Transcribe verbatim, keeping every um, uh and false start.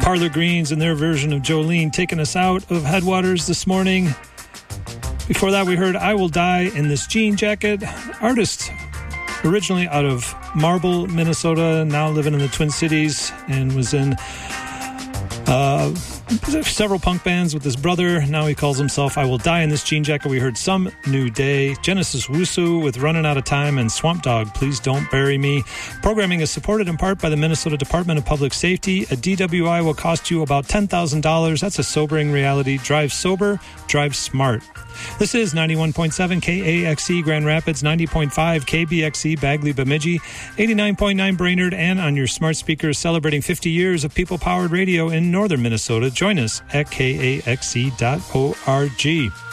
Parlor Greens and their version of Jolene taking us out of Headwaters this morning. Before that, we heard I Will Die in This Jean Jacket. Artist originally out of Marble, Minnesota, now living in the Twin Cities, and was in uh, several punk bands with his brother. Now he calls himself I Will Die in This Jean Jacket. We heard Some New Day, Genesis Wusu with Running Out of Time, and Swamp Dog, Please Don't Bury Me. Programming is supported in part by the Minnesota Department of Public Safety. A D W I will cost you about ten thousand dollars. That's a sobering reality. Drive sober, drive smart. This is ninety-one point seven K A X E Grand Rapids, ninety point five K B X E Bagley Bemidji, eighty-nine point nine Brainerd, and on your smart speakers celebrating fifty years of people-powered radio in northern Minnesota. Join us at K A X E dot org.